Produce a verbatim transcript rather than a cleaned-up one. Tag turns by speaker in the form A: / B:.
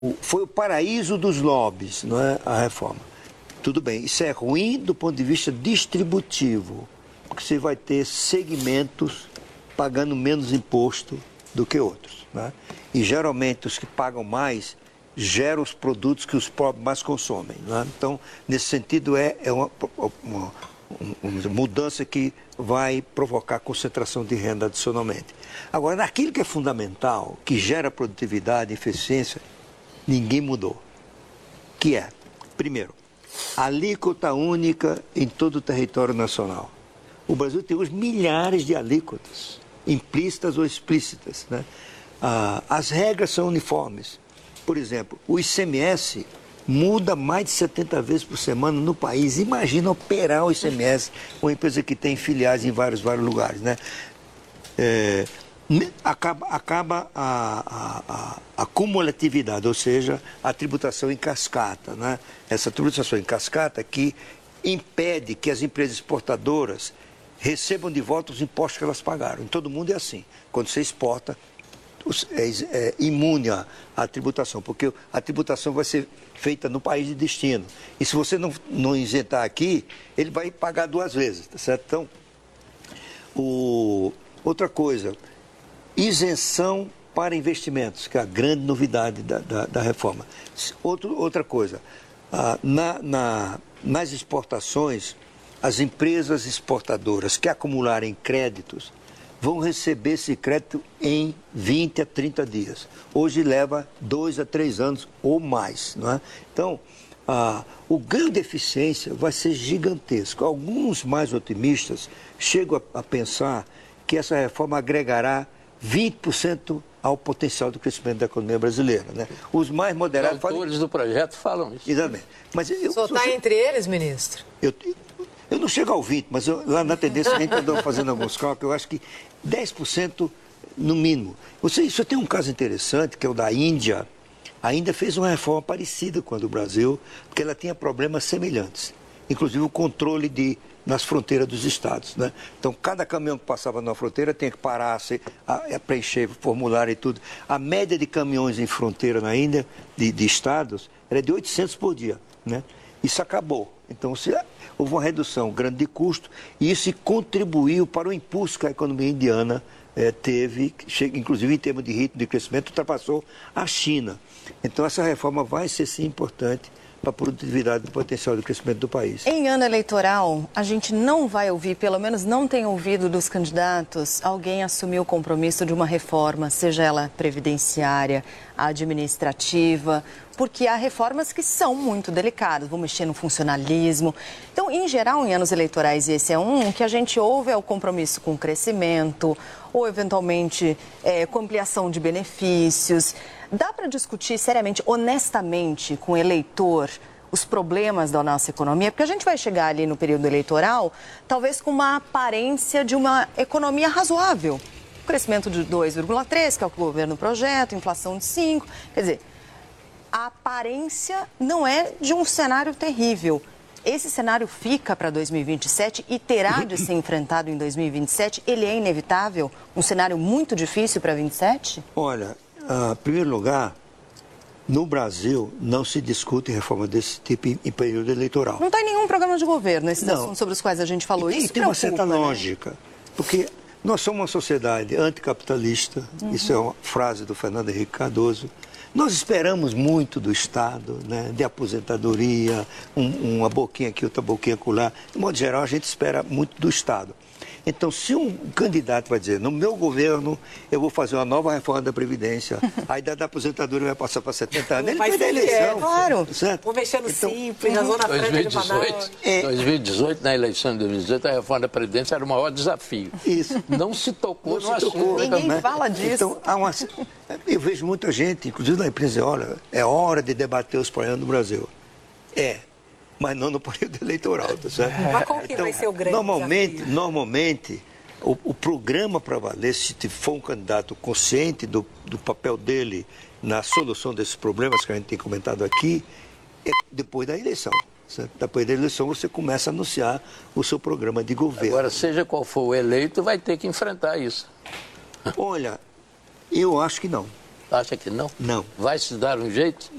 A: foi o paraíso dos lobbies, não é, a reforma. Tudo bem, isso é ruim do ponto de vista distributivo, porque você vai ter segmentos pagando menos imposto do que outros, né? E geralmente os que pagam mais geram os produtos que os pobres mais consomem, né? Então, nesse sentido, é, é uma, uma, uma mudança que vai provocar concentração de renda adicionalmente. Agora, naquilo que é fundamental, que gera produtividade e eficiência, ninguém mudou. Que é, primeiro, alíquota única em todo o território nacional. O Brasil tem hoje milhares de alíquotas, implícitas ou explícitas, né? Ah, as regras são uniformes. Por exemplo, o I C M S muda mais de setenta vezes por semana no país. Imagina operar o I C M S, uma empresa que tem filiais em vários, vários lugares, né? É, acaba acaba a, a, a, a cumulatividade, ou seja, a tributação em cascata, né? Essa tributação em cascata que impede que as empresas exportadoras recebam de volta os impostos que elas pagaram. Em todo mundo é assim. Quando você exporta, é, é imune à, à tributação, porque a tributação vai ser feita no país de destino. E se você não, não isentar aqui, ele vai pagar duas vezes, tá certo? Então, o, outra coisa, isenção para investimentos, que é a grande novidade da, da, da reforma. Outro, outra coisa, ah, na, na, nas exportações, as empresas exportadoras que acumularem créditos vão receber esse crédito em vinte a trinta dias. Hoje leva dois a três anos ou mais, não é? Então, ah, o ganho de eficiência vai ser gigantesco. Alguns mais otimistas chegam a, a pensar que essa reforma agregará vinte por cento ao potencial do crescimento da economia brasileira, né? Os mais moderados...
B: Os autores do projeto falam isso.
A: Exatamente. Mas eu,
C: Só está entre eles, ministro?
A: Eu, eu não chego ao vinte por cento, mas eu, lá na tendência a gente andou fazendo alguns cálculos, eu acho que dez por cento no mínimo. Você, isso tem um caso interessante, que é o da Índia. A Índia fez uma reforma parecida com a do Brasil, porque ela tinha problemas semelhantes. Inclusive o controle de... nas fronteiras dos estados, né? Então, cada caminhão que passava na fronteira tinha que parar, se, a, a preencher formulário e tudo. A média de caminhões em fronteira na Índia, de, de estados, era de oitocentos por dia, né? Isso acabou. Então, se, houve uma redução grande de custo e isso contribuiu para o impulso que a economia indiana eh, teve, chega, inclusive em termos de ritmo de crescimento, ultrapassou a China. Então, essa reforma vai ser, sim, importante para a produtividade e potencial de crescimento do país.
D: Em ano eleitoral, a gente não vai ouvir, pelo menos não tem ouvido dos candidatos, alguém assumir o compromisso de uma reforma, seja ela previdenciária, administrativa, porque há reformas que são muito delicadas, vão mexer no funcionalismo. Então, em geral, em anos eleitorais, e esse é um, o que a gente ouve é o compromisso com o crescimento, ou eventualmente é, com ampliação de benefícios. Dá para discutir seriamente, honestamente, com o eleitor, os problemas da nossa economia? Porque a gente vai chegar ali no período eleitoral, talvez com uma aparência de uma economia razoável. Crescimento de dois vírgula três, que é o que o governo projeta, inflação de cinco. Quer dizer, a aparência não é de um cenário terrível. Esse cenário fica para dois mil e vinte e sete e terá de ser enfrentado em dois mil e vinte e sete? Ele é inevitável? Um cenário muito difícil para vinte e sete?
A: Olha... Uh, em primeiro lugar, no Brasil não se discute reforma desse tipo em, em período eleitoral.
D: Não está em nenhum programa de governo esses
A: não.
D: assuntos sobre os quais a gente falou.
A: E,
D: isso
A: e tem
D: preocupa,
A: uma certa
D: né?
A: lógica, porque nós somos uma sociedade anticapitalista, uhum. Isso é uma frase do Fernando Henrique Cardoso. Nós esperamos muito do Estado, né, de aposentadoria, um, uma boquinha aqui, outra boquinha acolá. De modo geral, a gente espera muito do Estado. Então, se um candidato vai dizer, no meu governo, eu vou fazer uma nova reforma da Previdência, a idade da aposentadoria vai passar para setenta anos, ele vai ter eleição.
C: É, claro.
A: Certo?
C: Vou mexer no
A: então,
C: Simples, na Zona Franca de Manaus.
B: É. dois mil e dezoito, na eleição de dois mil e dezoito, a reforma da Previdência era o maior desafio.
A: Isso.
B: Não se tocou
A: Não
B: no
A: se tocou,
B: assunto.
D: Ninguém
A: né?
D: fala disso.
A: Então, há uma... eu vejo muita gente, inclusive na imprensa, olha, é hora de debater os problemas do Brasil. É. Mas não no período eleitoral, tá certo?
C: Mas qual que
A: então,
C: vai ser o grande
A: normalmente,
C: desafio?
A: Normalmente, o, o programa para valer, se for um candidato consciente do, do papel dele na solução desses problemas que a gente tem comentado aqui, é depois da eleição. Certo? Depois da eleição você começa a anunciar o seu programa de governo.
B: Agora, seja qual for o eleito, vai ter que enfrentar isso.
A: Olha, eu acho que não.
B: Acha que não?
A: Não.
B: Vai se dar um jeito?